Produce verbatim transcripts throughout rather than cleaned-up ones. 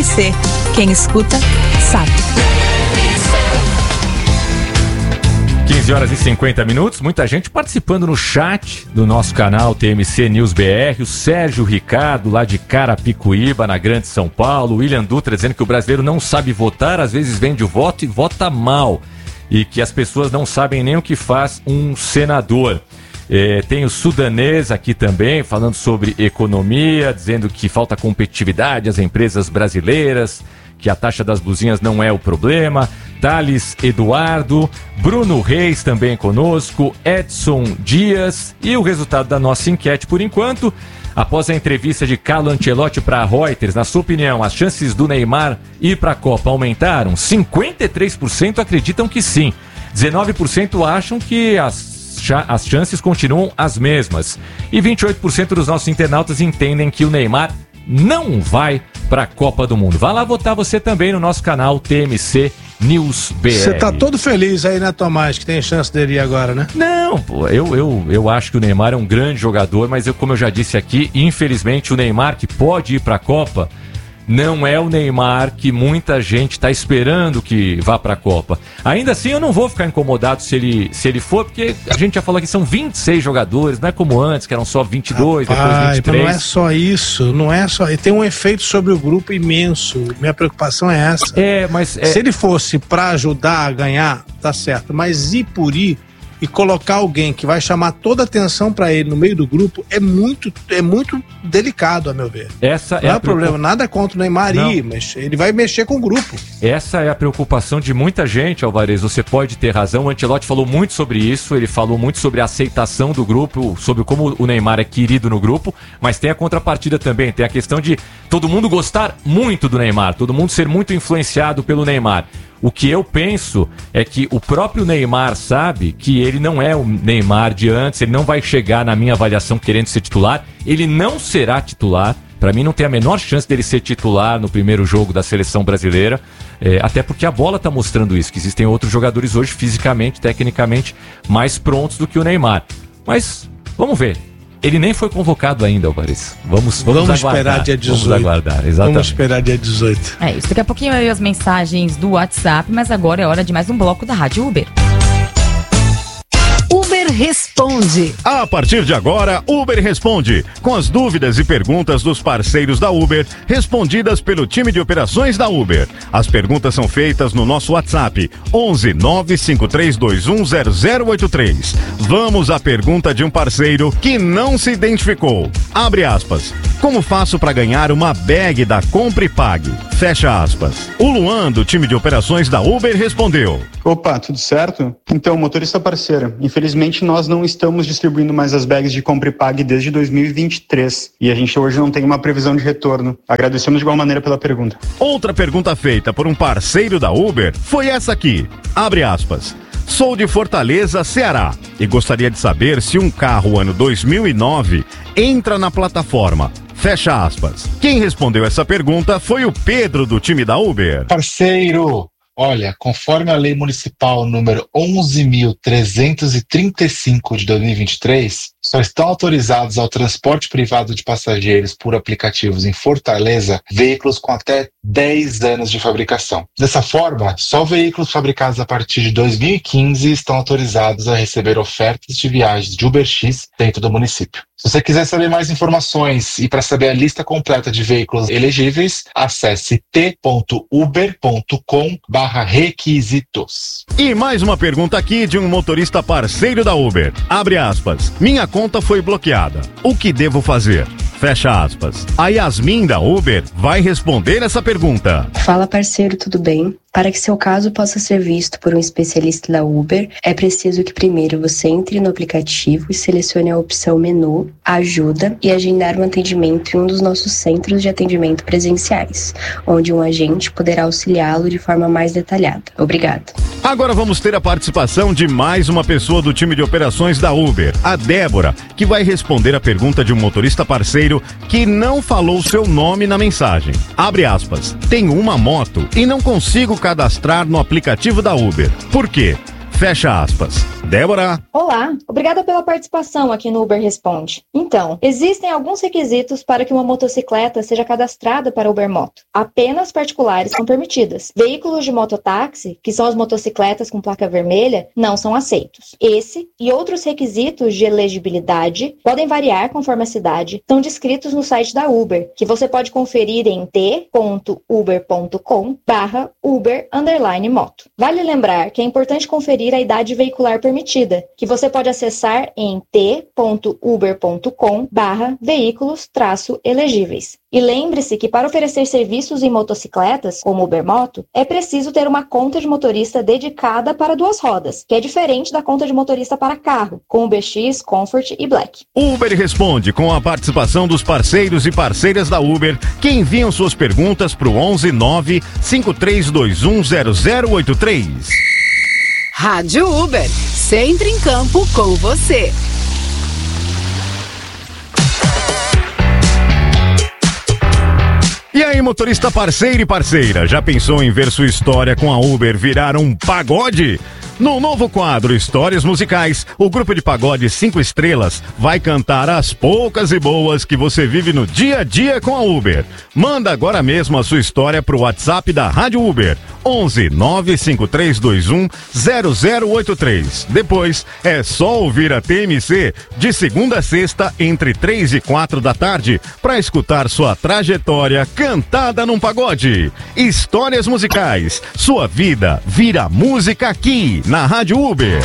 C. Quem escuta, sabe. quinze horas e cinquenta minutos, muita gente participando no chat do nosso canal T M C News B R, o Sérgio Ricardo lá de Carapicuíba, na Grande São Paulo, o William Dutra dizendo que o brasileiro não sabe votar, às vezes vende o voto e vota mal, e que as pessoas não sabem nem o que faz um senador. É, tem o Sudanês aqui também, falando sobre economia, dizendo que falta competitividade às empresas brasileiras, que a taxa das blusinhas não é o problema. Thales Eduardo, Bruno Reis também conosco, Edson Dias. E o resultado da nossa enquete por enquanto, após a entrevista de Carlo Ancelotti para a Reuters, na sua opinião, as chances do Neymar ir para a Copa aumentaram? cinquenta e três por cento acreditam que sim, dezenove por cento acham que as, as chances continuam as mesmas, e vinte e oito por cento dos nossos internautas entendem que o Neymar não vai para a Copa do Mundo. Vá lá votar você também no nosso canal T M C News B R. Você tá todo feliz aí, né, Tomás, que tem chance dele ir agora, né? Não, pô, eu, eu, eu acho que o Neymar é um grande jogador, mas eu, como eu já disse aqui, infelizmente o Neymar que pode ir para a Copa não é o Neymar que muita gente está esperando que vá para a Copa. Ainda assim, eu não vou ficar incomodado se ele, se ele for, porque a gente já falou que são vinte e seis jogadores, não é como antes, que eram só vinte e dois, Rapaz, depois vinte e três. Não é só isso, não é só... Tem um efeito sobre o grupo imenso. Minha preocupação é essa. É, mas... É... Se ele fosse para ajudar a ganhar, tá certo, mas ir por ir e colocar alguém que vai chamar toda a atenção para ele no meio do grupo é muito, é muito delicado, a meu ver. Essa não é, é problema, nada contra o Neymar ir, mas ele vai mexer com o grupo. Essa é a preocupação de muita gente, Alvarez, você pode ter razão, o Ancelotti falou muito sobre isso, ele falou muito sobre a aceitação do grupo, sobre como o Neymar é querido no grupo, mas tem a contrapartida também, tem a questão de todo mundo gostar muito do Neymar, todo mundo ser muito influenciado pelo Neymar. O que eu penso é que o próprio Neymar sabe que ele não é o Neymar de antes, ele não vai chegar na minha avaliação querendo ser titular, ele não será titular, para mim não tem a menor chance dele ser titular no primeiro jogo da seleção brasileira, é, até porque a bola está mostrando isso, que existem outros jogadores hoje fisicamente, tecnicamente mais prontos do que o Neymar. Mas vamos ver. Ele nem foi convocado ainda, Alvarez. Vamos, vamos, vamos aguardar. esperar dia dezoito. Vamos aguardar, exatamente. Vamos esperar dia dezoito. É isso, daqui a pouquinho aí as mensagens do WhatsApp, mas agora é hora de mais um bloco da Rádio Uber. Uber Responde. A partir de agora, Uber Responde, com as dúvidas e perguntas dos parceiros da Uber, respondidas pelo time de operações da Uber. As perguntas são feitas no nosso WhatsApp, onze nove cinco três dois um zero zero oito três. Vamos à pergunta de um parceiro que não se identificou. Abre aspas. Como faço para ganhar uma bag da Compre e Pague? Fecha aspas. O Luan, do time de operações da Uber, respondeu. Opa, tudo certo? Então, motorista parceira, infelizmente nós não estamos distribuindo mais as bags de Compre e Pague desde dois mil e vinte e três e a gente hoje não tem uma previsão de retorno. Agradecemos de igual maneira pela pergunta. Outra pergunta feita por um parceiro da Uber foi essa aqui. Abre aspas. Sou de Fortaleza, Ceará, e gostaria de saber se um carro ano dois mil e nove entra na plataforma. Fecha aspas. Quem respondeu essa pergunta foi o Pedro, do time da Uber. Parceiro, olha, conforme a lei municipal número onze mil trezentos e trinta e cinco de dois mil e vinte e três, só estão autorizados ao transporte privado de passageiros por aplicativos em Fortaleza veículos com até dez anos de fabricação. Dessa forma, só veículos fabricados a partir de dois mil e quinze estão autorizados a receber ofertas de viagens de UberX dentro do município. Se você quiser saber mais informações e para saber a lista completa de veículos elegíveis, acesse t ponto uber ponto com barra requisitos. E mais uma pergunta aqui de um motorista parceiro da Uber. Abre aspas. Minha conta foi bloqueada. O que devo fazer? Fecha aspas. A Yasmin da Uber vai responder essa pergunta. Fala, parceiro, tudo bem? Para que seu caso possa ser visto por um especialista da Uber, é preciso que primeiro você entre no aplicativo e selecione a opção Menu, Ajuda e agendar um atendimento em um dos nossos centros de atendimento presenciais, onde um agente poderá auxiliá-lo de forma mais detalhada. Obrigada. Agora vamos ter a participação de mais uma pessoa do time de operações da Uber, a Débora, que vai responder a pergunta de um motorista parceiro que não falou seu nome na mensagem. Abre aspas. Tenho uma moto e não consigo cadastrar no aplicativo da Uber. Por quê? Fecha aspas. Débora. Olá, obrigada pela participação aqui no Uber Responde. Então, existem alguns requisitos para que uma motocicleta seja cadastrada para Uber Moto. Apenas particulares são permitidas. Veículos de mototáxi, que são as motocicletas com placa vermelha, não são aceitos. Esse e outros requisitos de elegibilidade podem variar conforme a cidade, estão descritos no site da Uber, que você pode conferir em t ponto uber ponto com barra uber underline moto. Vale lembrar que é importante conferir a idade veicular permitida, que você pode acessar em t ponto uber ponto com barra veículos traço elegíveis. E lembre-se que para oferecer serviços em motocicletas, como Uber Moto, é preciso ter uma conta de motorista dedicada para duas rodas, que é diferente da conta de motorista para carro, com Uber X, Comfort e Black. Uber Responde, com a participação dos parceiros e parceiras da Uber, que enviam suas perguntas para o onze nove cinco três dois um zero zero oito três. Rádio Uber, sempre em campo com você. E aí, motorista parceiro e parceira, já pensou em ver sua história com a Uber virar um pagode? No novo quadro Histórias Musicais, o grupo de pagode cinco estrelas vai cantar as poucas e boas que você vive no dia a dia com a Uber. Manda agora mesmo a sua história pro WhatsApp da Rádio Uber, onze nove cinco três dois um zero zero oito três. Depois é só ouvir a T M C de segunda a sexta entre três e quatro da tarde para escutar sua trajetória cantada num pagode. Histórias Musicais, sua vida vira música aqui na Rádio Uber.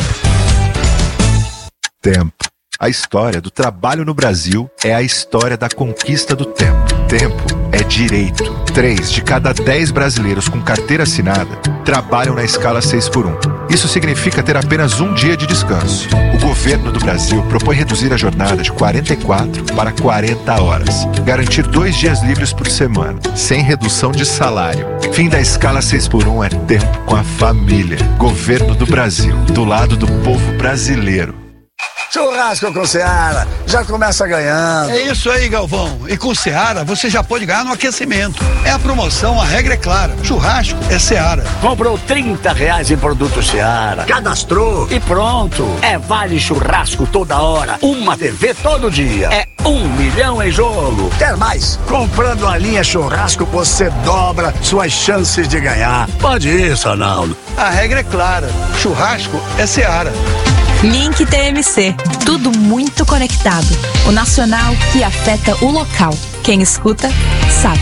Tempo. A história do trabalho no Brasil é a história da conquista do tempo. Tempo é direito. Três de cada dez brasileiros com carteira assinada trabalham na escala seis por um. Isso significa ter apenas um dia de descanso. O governo do Brasil propõe reduzir a jornada de quarenta e quatro para quarenta horas. Garantir dois dias livres por semana, sem redução de salário. Fim da escala seis por um é tempo com a família. Governo do Brasil, do lado do povo brasileiro. Churrasco com Seara, já começa ganhando. É isso aí, Galvão. E com Seara, você já pode ganhar no aquecimento. É a promoção, a regra é clara. Churrasco é Seara. Comprou trinta reais em produto Seara, cadastrou e pronto. É vale churrasco toda hora, uma T V todo dia. É um milhão em jogo. Quer mais? Comprando a linha churrasco, você dobra suas chances de ganhar. Pode isso, Ronaldo. A regra é clara. Churrasco é Seara. Link T M C, tudo muito conectado. O nacional que afeta o local. Quem escuta, sabe.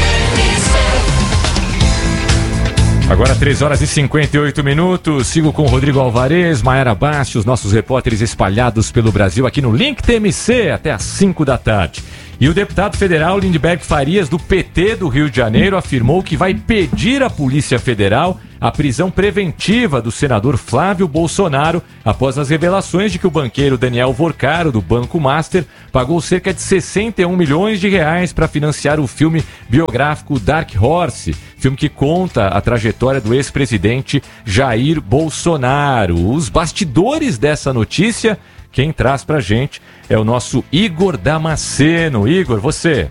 Agora três horas e cinquenta e oito minutos, sigo com o Rodrigo Alvarez, Mayara Bastos, nossos repórteres espalhados pelo Brasil aqui no Link T M C até às cinco da tarde. E o deputado federal Lindbergh Farias, do P T do Rio de Janeiro, afirmou que vai pedir à Polícia Federal a prisão preventiva do senador Flávio Bolsonaro após as revelações de que o banqueiro Daniel Vorcaro, do Banco Master, pagou cerca de sessenta e um milhões de reais para financiar o filme biográfico Dark Horse, filme que conta a trajetória do ex-presidente Jair Bolsonaro. Os bastidores dessa notícia, quem traz pra gente é o nosso Igor Damasceno. Igor, você.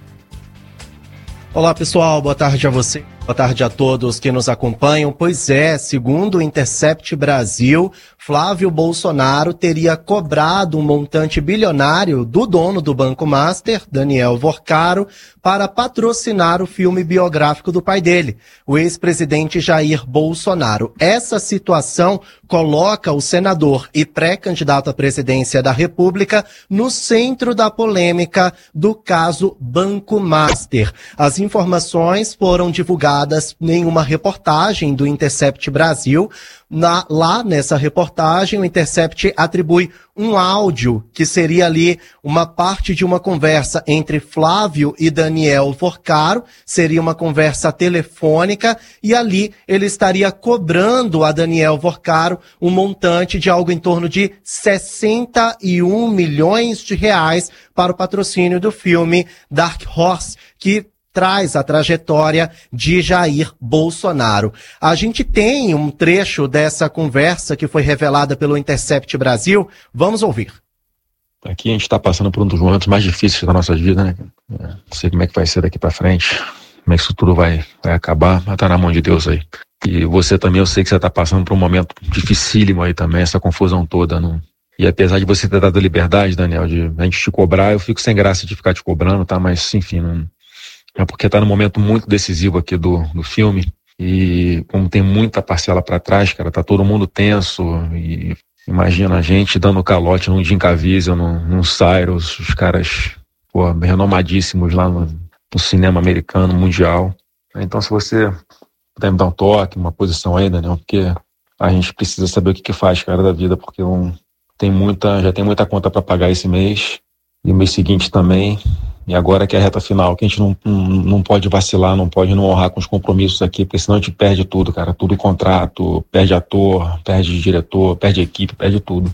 Olá, pessoal. Boa tarde a você. Boa tarde a todos que nos acompanham. Pois é, segundo o Intercept Brasil, Flávio Bolsonaro teria cobrado um montante bilionário do dono do Banco Master, Daniel Vorcaro, para patrocinar o filme biográfico do pai dele, o ex-presidente Jair Bolsonaro. Essa situação coloca o senador e pré-candidato à presidência da República no centro da polêmica do caso Banco Master. As informações foram divulgadas em uma reportagem do Intercept Brasil. Na, lá nessa reportagem, o Intercept atribui um áudio que seria ali uma parte de uma conversa entre Flávio e Daniel Vorcaro, seria uma conversa telefônica, e ali ele estaria cobrando a Daniel Vorcaro um montante de algo em torno de sessenta e um milhões de reais para o patrocínio do filme Dark Horse, que traz a trajetória de Jair Bolsonaro. A gente tem um trecho dessa conversa que foi revelada pelo Intercept Brasil. Vamos ouvir. Aqui a gente está passando por um dos momentos mais difíceis da nossa vida, né? Não sei como é que vai ser daqui para frente, como é que isso tudo vai, vai acabar, mas tá na mão de Deus aí. E você também, eu sei que você está passando por um momento dificílimo aí também, essa confusão toda. Não? E apesar de você ter dado a liberdade, Daniel, de a gente te cobrar, eu fico sem graça de ficar te cobrando, tá? Mas, enfim, não... é porque tá num momento muito decisivo aqui do, do filme. E como tem muita parcela para trás, cara, tá todo mundo tenso. E imagina a gente dando calote num Jim Caviezel, num, num Cyrus, os caras, pô, renomadíssimos lá no, no cinema americano, mundial. Então, se você puder me dar um toque, uma posição aí, Daniel, porque a gente precisa saber o que que faz, cara, da vida, porque um, tem muita, já tem muita conta para pagar esse mês, e o mês seguinte também, e agora que é a reta final, que a gente não, não, não pode vacilar, não pode não honrar com os compromissos aqui, porque senão a gente perde tudo, cara, tudo contrato, perde ator, perde diretor, perde equipe, perde tudo.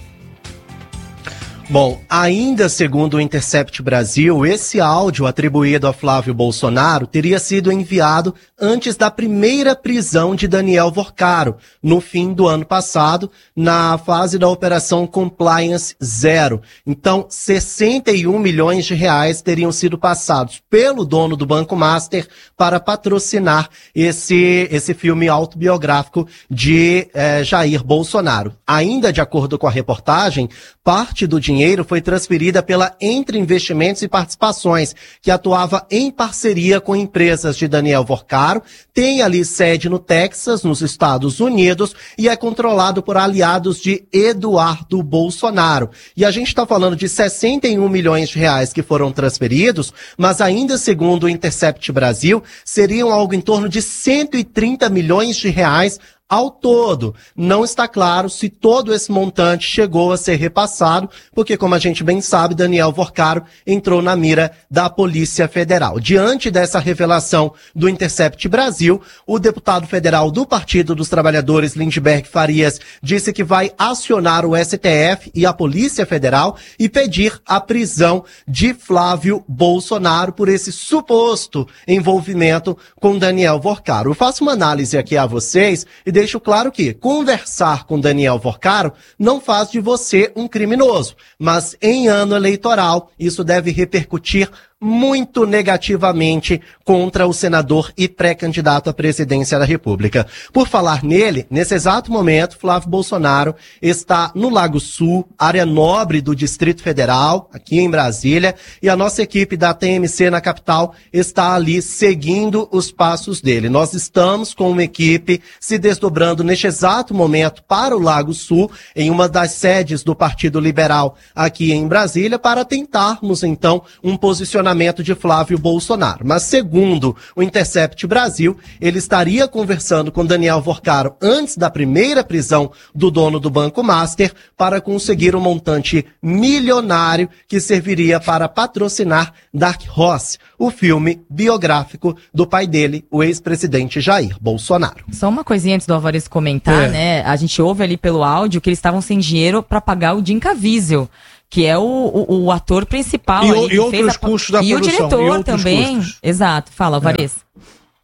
Bom, ainda segundo o Intercept Brasil, esse áudio atribuído a Flávio Bolsonaro teria sido enviado antes da primeira prisão de Daniel Vorcaro, no fim do ano passado, na fase da Operação Compliance Zero. Então, sessenta e um milhões de reais teriam sido passados pelo dono do Banco Master para patrocinar esse, esse filme autobiográfico de eh, Jair Bolsonaro. Ainda de acordo com a reportagem, parte do dinheiro foi transferida pela Entre Investimentos e Participações, que atuava em parceria com empresas de Daniel Vorcaro, tem ali sede no Texas, nos Estados Unidos, e é controlado por aliados de Eduardo Bolsonaro. E a gente está falando de sessenta e um milhões de reais que foram transferidos, mas ainda segundo o Intercept Brasil, seriam algo em torno de cento e trinta milhões de reais ao todo. Não está claro se todo esse montante chegou a ser repassado, porque, como a gente bem sabe, Daniel Vorcaro entrou na mira da Polícia Federal. Diante dessa revelação do Intercept Brasil, o deputado federal do Partido dos Trabalhadores, Lindbergh Farias, disse que vai acionar o S T F e a Polícia Federal e pedir a prisão de Flávio Bolsonaro por esse suposto envolvimento com Daniel Vorcaro. Eu faço uma análise aqui a vocês e deixo claro que conversar com Daniel Vorcaro não faz de você um criminoso, mas em ano eleitoral isso deve repercutir muito negativamente contra o senador e pré-candidato à presidência da República. Por falar nele, nesse exato momento, Flávio Bolsonaro está no Lago Sul, área nobre do Distrito Federal, aqui em Brasília, e a nossa equipe da T M C na capital está ali seguindo os passos dele. Nós estamos com uma equipe se desdobrando neste exato momento para o Lago Sul, em uma das sedes do Partido Liberal aqui em Brasília, para tentarmos, então, um posicionamento de Flávio Bolsonaro. Mas segundo o Intercept Brasil, ele estaria conversando com Daniel Vorcaro antes da primeira prisão do dono do Banco Master para conseguir um montante milionário que serviria para patrocinar Dark Horse, o filme biográfico do pai dele, o ex-presidente Jair Bolsonaro. Só uma coisinha antes do Alvarez comentar, é. né? A gente ouve ali pelo áudio que eles estavam sem dinheiro para pagar o Jim Caviezel, que é o, o, o ator principal. E, ali, o, e outros a... custos da e produção. O diretor e também. Custos. Exato. Fala, Alvarez. É.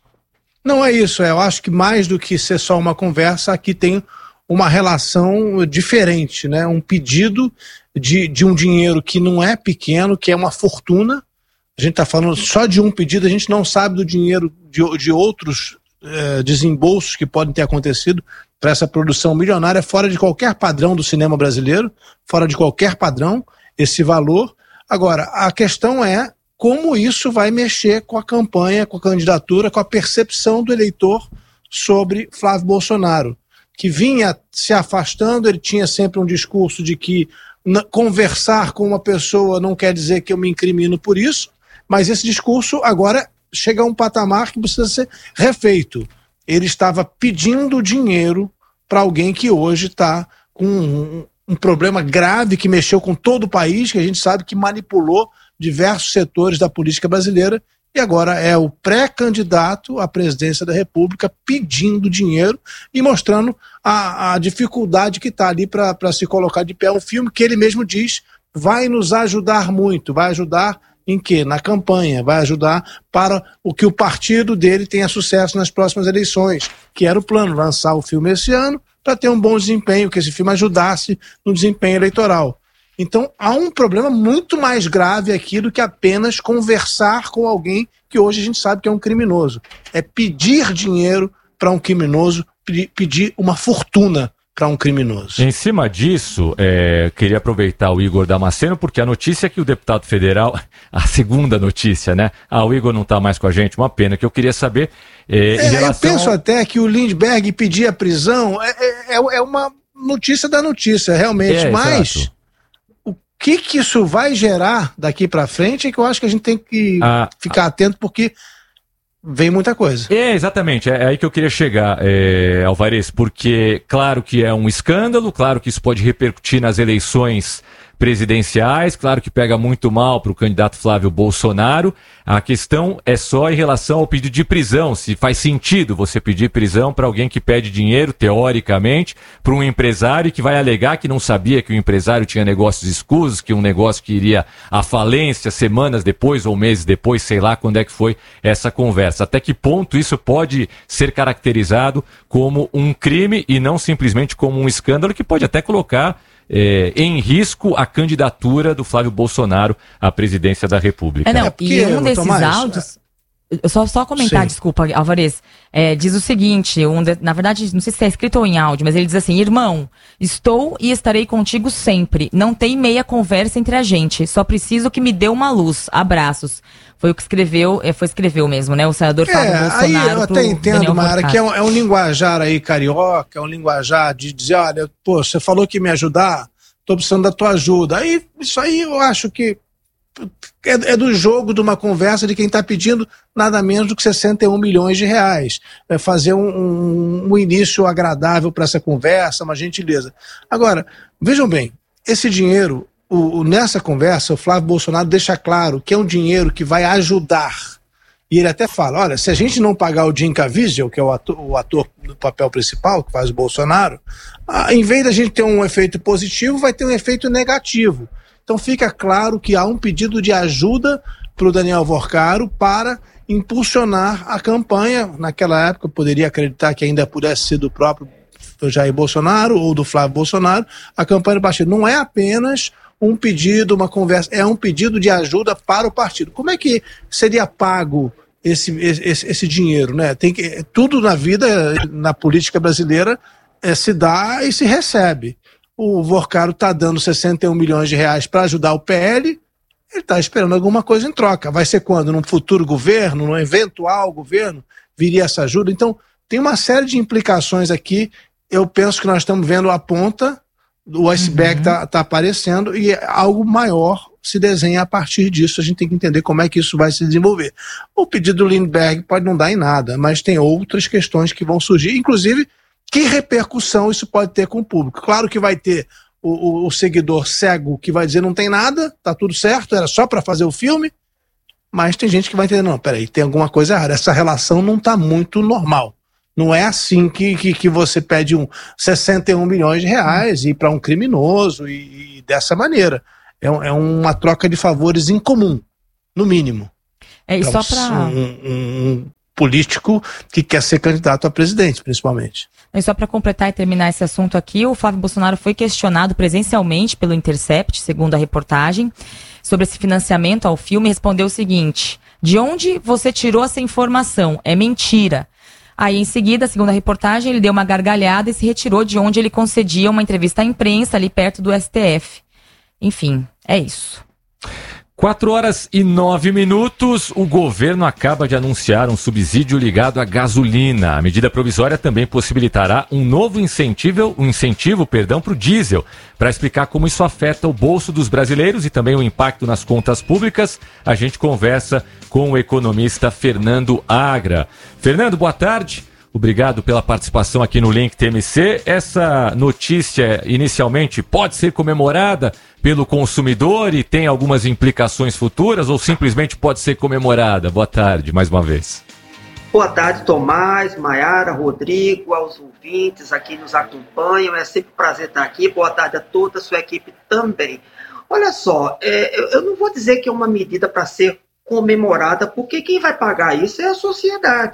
Não é isso. É, eu acho que mais do que ser só uma conversa, aqui tem uma relação diferente, né? Um pedido de, de um dinheiro que não é pequeno, que é uma fortuna. A gente está falando só de um pedido, a gente não sabe do dinheiro de, de outros eh, desembolsos que podem ter acontecido para essa produção milionária, fora de qualquer padrão do cinema brasileiro, fora de qualquer padrão, esse valor. Agora, a questão é como isso vai mexer com a campanha, com a candidatura, com a percepção do eleitor sobre Flávio Bolsonaro, que vinha se afastando. Ele tinha sempre um discurso de que conversar com uma pessoa não quer dizer que eu me incrimino por isso, mas esse discurso agora chega a um patamar que precisa ser refeito. Ele estava pedindo dinheiro para alguém que hoje está com um, um problema grave que mexeu com todo o país, que a gente sabe que manipulou diversos setores da política brasileira, e agora é o pré-candidato à presidência da República pedindo dinheiro e mostrando a, a dificuldade que está ali para se colocar de pé. Um filme que ele mesmo diz vai nos ajudar muito, vai ajudar em quê? Na campanha, vai ajudar para o que o partido dele tenha sucesso nas próximas eleições, que era o plano, lançar o filme esse ano para ter um bom desempenho, que esse filme ajudasse no desempenho eleitoral. Então há um problema muito mais grave aqui do que apenas conversar com alguém que hoje a gente sabe que é um criminoso. É pedir dinheiro para um criminoso pedir, pedir uma fortuna para um criminoso. Em cima disso, é, queria aproveitar o Igor Damasceno, porque a notícia é que o deputado federal, a segunda notícia, né? Ah, o Igor não está mais com a gente, uma pena, que eu queria saber... É, é, em relação eu penso ao... até que o Lindbergh pedir a prisão é, é, é uma notícia da notícia, realmente, é, mas... Exato. O que que isso vai gerar daqui para frente é que eu acho que a gente tem que ah, ficar atento, porque... vem muita coisa. É, exatamente, é, é aí que eu queria chegar, é, Alvarez, porque claro que é um escândalo, claro que isso pode repercutir nas eleições presidenciais, claro que pega muito mal para o candidato Flávio Bolsonaro. A questão é só em relação ao pedido de prisão, se faz sentido você pedir prisão para alguém que pede dinheiro, teoricamente, para um empresário que vai alegar que não sabia que o empresário tinha negócios escusos, que um negócio que iria à falência semanas depois ou meses depois, sei lá quando é que foi essa conversa. Até que ponto isso pode ser caracterizado como um crime e não simplesmente como um escândalo que pode até colocar É, em risco a candidatura do Flávio Bolsonaro à presidência da República. É, não, porque, e um desses Tomás, áudios... É... Só, só comentar, Sim. desculpa, Alvarez, é, diz o seguinte, um de, na verdade, não sei se é escrito ou em áudio, mas ele diz assim: irmão, estou e estarei contigo sempre, não tem meia conversa entre a gente, só preciso que me dê uma luz, abraços. Foi o que escreveu, é, foi escreveu mesmo, né, o senador Flávio É, Bolsonaro. aí eu até entendo, Mara, Vorkado. que é um, é um linguajar aí carioca, é um linguajar de dizer, olha, pô, você falou que ia me ajudar, tô precisando da tua ajuda. Aí, isso aí eu acho que é, é do jogo de uma conversa de quem está pedindo nada menos do que sessenta e um milhões de reais. É fazer um, um, um início agradável para essa conversa, uma gentileza. Agora, vejam bem, esse dinheiro, o, o, nessa conversa, o Flávio Bolsonaro deixa claro que é um dinheiro que vai ajudar. E ele até fala, olha, se a gente não pagar o Jim Caviezel, que é o ator, o ator do papel principal, que faz o Bolsonaro, ah, em vez da gente ter um efeito positivo, vai ter um efeito negativo. Então fica claro que há um pedido de ajuda para o Daniel Vorcaro para impulsionar a campanha. Naquela época, eu poderia acreditar que ainda pudesse ser do próprio Jair Bolsonaro ou do Flávio Bolsonaro, a campanha do partido. Não é apenas um pedido, uma conversa, é um pedido de ajuda para o partido. Como é que seria pago esse, esse, esse dinheiro, né? Tem que, tudo na vida, na política brasileira, é, se dá e se recebe. O Vorcaro está dando sessenta e um milhões de reais para ajudar o P L, ele está esperando alguma coisa em troca. Vai ser quando? Num futuro governo, num eventual governo, viria essa ajuda? Então, tem uma série de implicações aqui. Eu penso que nós estamos vendo a ponta, o iceberg está uhum. tá aparecendo e algo maior se desenha a partir disso. A gente tem que entender como é que isso vai se desenvolver. O pedido do Lindbergh pode não dar em nada, mas tem outras questões que vão surgir, inclusive que repercussão isso pode ter com o público. Claro que vai ter o, o, o seguidor cego que vai dizer não tem nada, tá tudo certo, era só para fazer o filme, mas tem gente que vai entender, não, peraí, tem alguma coisa errada, essa relação não tá muito normal. Não é assim que, que, que você pede um sessenta e um milhões de reais e ir para um criminoso e, e dessa maneira. É, é uma troca de favores incomum, no mínimo. É, e só para um, um, um político que quer ser candidato a presidente, principalmente. E só para completar e terminar esse assunto aqui, o Flávio Bolsonaro foi questionado presencialmente pelo Intercept, segundo a reportagem, sobre esse financiamento ao filme, e respondeu o seguinte: de onde você tirou essa informação? É mentira. Aí, em seguida, segundo a reportagem, ele deu uma gargalhada e se retirou de onde ele concedia uma entrevista à imprensa ali perto do S T F. Enfim, é isso. Quatro horas e nove minutos, o governo acaba de anunciar um subsídio ligado à gasolina. A medida provisória também possibilitará um novo incentivo, um incentivo, perdão, para o diesel. Para explicar como isso afeta o bolso dos brasileiros e também o impacto nas contas públicas, a gente conversa com o economista Fernando Agra. Fernando, boa tarde. Obrigado pela participação aqui no Link T M C. Essa notícia, inicialmente, pode ser comemorada pelo consumidor e tem algumas implicações futuras ou simplesmente pode ser comemorada? Boa tarde, mais uma vez. Boa tarde, Tomás, Maiara, Rodrigo, aos ouvintes aqui nos acompanham. É sempre um prazer estar aqui. Boa tarde a toda a sua equipe também. Olha só, é, eu, eu não vou dizer que é uma medida para ser comemorada, porque quem vai pagar isso é a sociedade.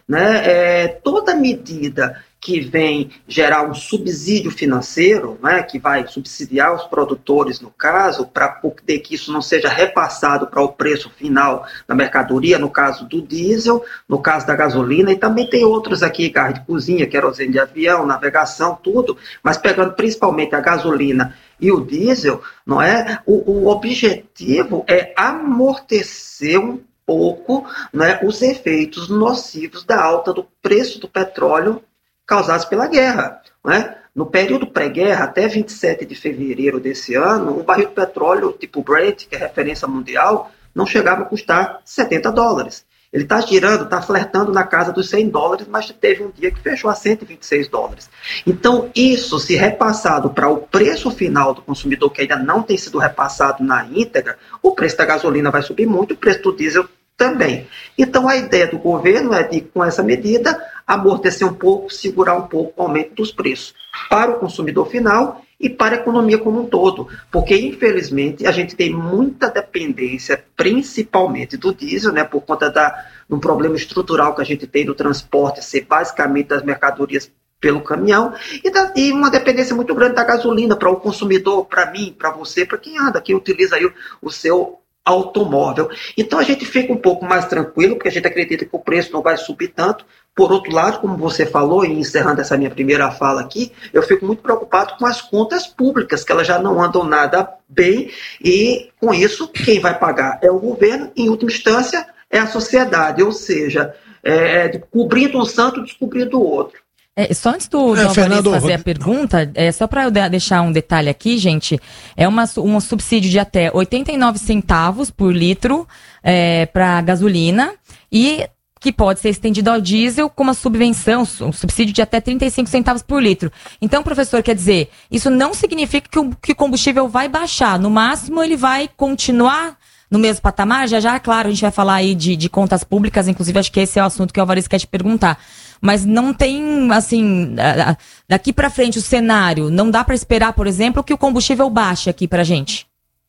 né, é, toda medida que vem gerar um subsídio financeiro, né, que vai subsidiar os produtores, no caso, para poder que isso não seja repassado para o preço final da mercadoria, no caso do diesel, no caso da gasolina, e também tem outros aqui, gás de cozinha, querosene de avião, navegação, tudo, mas pegando principalmente a gasolina e o diesel, não é? O, o objetivo é amortecer um pouco, né, os efeitos nocivos da alta do preço do petróleo causados pela guerra, né? No período pré-guerra, até vinte e sete de fevereiro desse ano, o barril de petróleo tipo Brent, que é referência mundial, não chegava a custar setenta dólares. Ele está girando, está flertando na casa dos cem dólares, mas teve um dia que fechou a cento e vinte e seis dólares. Então, isso, se repassado para o preço final do consumidor, que ainda não tem sido repassado na íntegra, o preço da gasolina vai subir muito, o preço do diesel também. Então, a ideia do governo é de, com essa medida, amortecer um pouco, segurar um pouco o aumento dos preços para o consumidor final e para a economia como um todo, porque, infelizmente, a gente tem muita dependência, principalmente do diesel, né, por conta da, de um problema estrutural que a gente tem do transporte, ser basicamente das mercadorias pelo caminhão, e, da, e uma dependência muito grande da gasolina para o consumidor, para mim, para você, para quem anda, quem utiliza aí o, o seu automóvel. Então a gente fica um pouco mais tranquilo, porque a gente acredita que o preço não vai subir tanto. Por outro lado, como você falou, e encerrando essa minha primeira fala aqui, eu fico muito preocupado com as contas públicas, que elas já não andam nada bem, e com isso, quem vai pagar é o governo, em última instância, é a sociedade, ou seja, é, cobrindo um santo, descobrindo o outro. É, só antes do é, Fernando, fazer a pergunta, é, só para eu deixar um detalhe aqui, gente, é uma, um subsídio de até oitenta e nove centavos por litro é, para gasolina e que pode ser estendido ao diesel com uma subvenção, um subsídio de até trinta e cinco centavos por litro. Então, professor, quer dizer, isso não significa que o, que o combustível vai baixar, no máximo ele vai continuar no mesmo patamar. Já já, claro, a gente vai falar aí de, de contas públicas, inclusive acho que esse é o assunto que o Alvarez quer te perguntar. Mas não tem, assim, daqui para frente o cenário, não dá para esperar, por exemplo, que o combustível baixe aqui para a gente?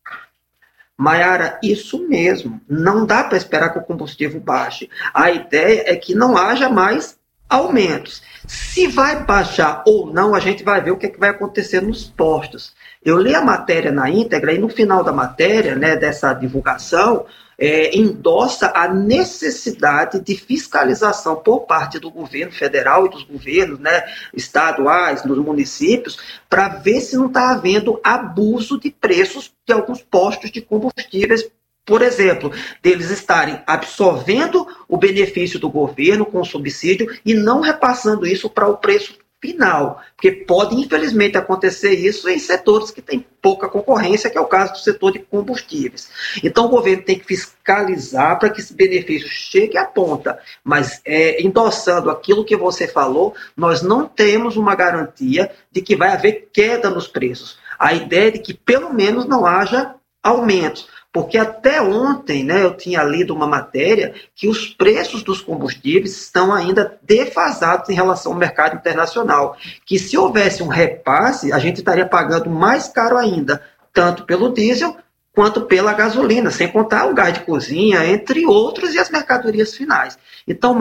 Maiara, isso mesmo, não dá para esperar que o combustível baixe. A ideia é que não haja mais aumentos. Se vai baixar ou não, a gente vai ver o que, é que vai acontecer nos postos. Eu li a matéria na íntegra e no final da matéria, né, dessa divulgação, É, endossa a necessidade de fiscalização por parte do governo federal e dos governos, né, estaduais, dos municípios, para ver se não está havendo abuso de preços de alguns postos de combustíveis, por exemplo, deles estarem absorvendo o benefício do governo com o subsídio e não repassando isso para o preço final, porque pode, infelizmente, acontecer isso em setores que têm pouca concorrência, que é o caso do setor de combustíveis. Então, o governo tem que fiscalizar para que esse benefício chegue à ponta, mas é, endossando aquilo que você falou, nós não temos uma garantia de que vai haver queda nos preços. A ideia é de que, pelo menos, não haja aumentos. Porque até ontem, né, eu tinha lido uma matéria que os preços dos combustíveis estão ainda defasados em relação ao mercado internacional. Que se houvesse um repasse, a gente estaria pagando mais caro ainda, tanto pelo diesel quanto pela gasolina, sem contar o gás de cozinha, entre outros, e as mercadorias finais. Então,